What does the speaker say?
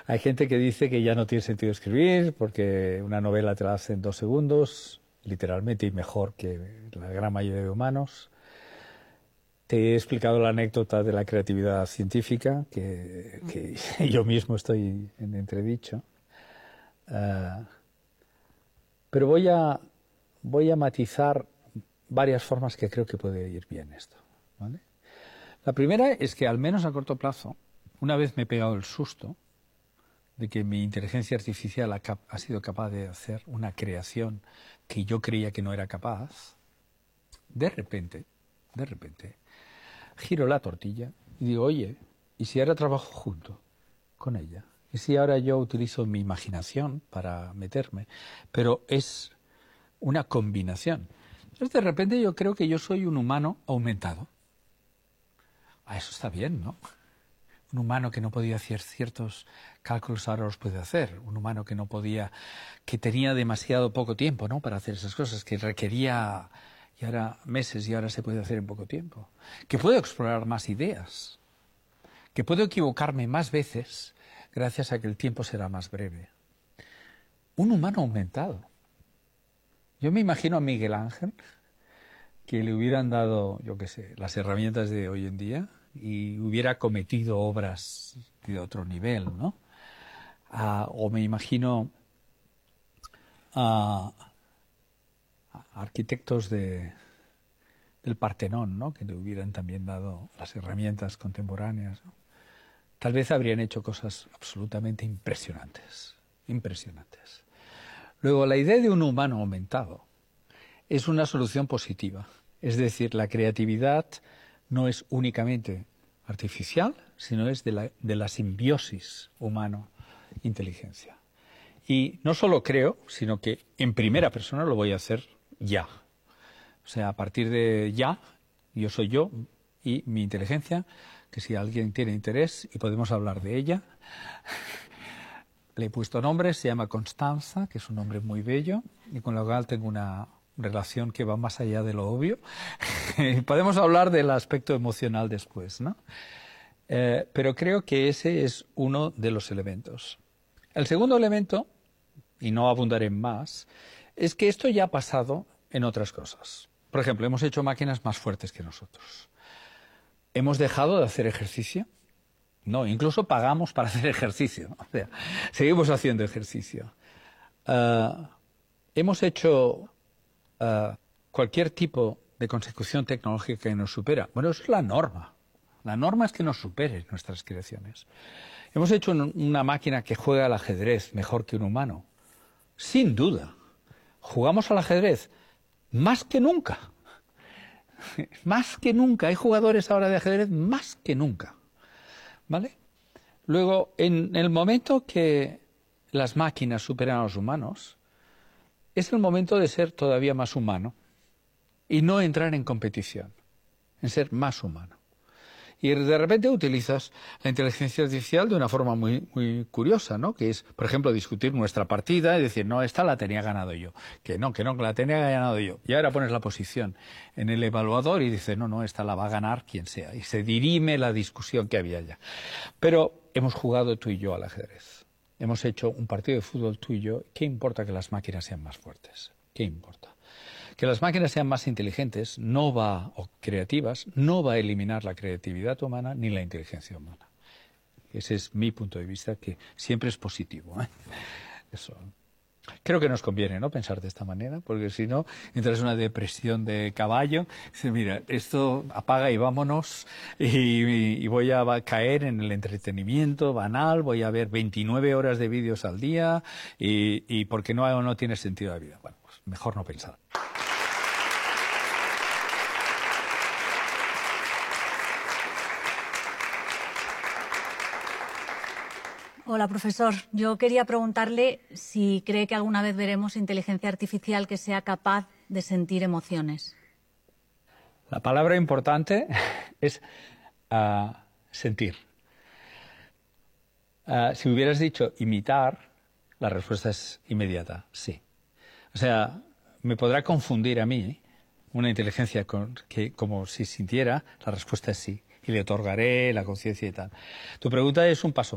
Hay gente que dice que ya no tiene sentido escribir porque una novela te la hace en 2 segundos, literalmente, y mejor que la gran mayoría de humanos. Te he explicado la anécdota de la creatividad científica, que yo mismo estoy en entredicho. Pero voy a matizar varias formas que creo que puede ir bien esto, ¿vale? La primera es que, al menos a corto plazo, una vez me he pegado el susto de que mi inteligencia artificial ha sido capaz de hacer una creación que yo creía que no era capaz, de repente, giro la tortilla y digo, oye, ¿y si ahora trabajo junto con ella? ¿Y si ahora yo utilizo mi imaginación para meterme? Pero es una combinación. Entonces, de repente, yo creo que yo soy un humano aumentado. Eso está bien, ¿no? Un humano que no podía hacer ciertos cálculos ahora los puede hacer. Un humano que tenía demasiado poco tiempo, ¿no?, para hacer esas cosas, que requería y ahora meses y ahora se puede hacer en poco tiempo. Que puedo explorar más ideas. Que puedo equivocarme más veces gracias a que el tiempo será más breve. Un humano aumentado. Yo me imagino a Miguel Ángel, que le hubieran dado, yo qué sé, las herramientas de hoy en día y hubiera cometido obras de otro nivel, ¿no? O me imagino a arquitectos del Partenón, ¿no?, que le hubieran también dado las herramientas contemporáneas, ¿no? Tal vez habrían hecho cosas absolutamente impresionantes, impresionantes. Luego, la idea de un humano aumentado es una solución positiva. Es decir, la creatividad no es únicamente artificial, sino es de la simbiosis humano-inteligencia. Y no solo creo, sino que en primera persona lo voy a hacer ya. O sea, a partir de ya, yo soy yo y mi inteligencia, que si alguien tiene interés y podemos hablar de ella, le he puesto nombre, se llama Constanza, que es un nombre muy bello y con lo cual tengo una relación que va más allá de lo obvio. Podemos hablar del aspecto emocional después, ¿no? Pero creo que ese es uno de los elementos. El segundo elemento, y no abundaré en más, es que esto ya ha pasado en otras cosas. Por ejemplo, hemos hecho máquinas más fuertes que nosotros. ¿Hemos dejado de hacer ejercicio? No, incluso pagamos para hacer ejercicio. O sea, seguimos haciendo ejercicio. Hemos hecho cualquier tipo de consecución tecnológica que nos supera. Bueno, eso es la norma. La norma es que nos supere nuestras creaciones. Hemos hecho una máquina que juega al ajedrez mejor que un humano. Sin duda. Jugamos al ajedrez más que nunca. Más que nunca. Hay jugadores ahora de ajedrez más que nunca. ¿Vale? Luego, en el momento que las máquinas superan a los humanos, es el momento de ser todavía más humano y no entrar en competición, en ser más humano. Y de repente utilizas la inteligencia artificial de una forma muy, muy curiosa, ¿no? Que es, por ejemplo, discutir nuestra partida y decir, no, esta la tenía ganado yo, que no, la tenía ganado yo. Y ahora pones la posición en el evaluador y dices, no, esta la va a ganar quien sea. Y se dirime la discusión que había ya. Pero hemos jugado tú y yo al ajedrez. Hemos hecho un partido de fútbol tú y yo. ¿Qué importa que las máquinas sean más fuertes? ¿Qué importa? Que las máquinas sean más inteligentes o creativas no va a eliminar la creatividad humana ni la inteligencia humana. Ese es mi punto de vista, que siempre es positivo, ¿eh? Eso. Creo que nos conviene, ¿no?, pensar de esta manera, porque si no, entras en una depresión de caballo. Dices, mira, esto apaga y vámonos, y voy a caer en el entretenimiento banal, voy a ver 29 horas de vídeos al día, y porque no tiene sentido la vida. Bueno, pues mejor no pensar. Hola, profesor. Yo quería preguntarle si cree que alguna vez veremos inteligencia artificial que sea capaz de sentir emociones. La palabra importante es sentir. Si hubieras dicho imitar, la respuesta es inmediata, sí. O sea, me podrá confundir a mí una inteligencia como si sintiera, la respuesta es sí. Y le otorgaré la conciencia y tal. Tu pregunta es un paso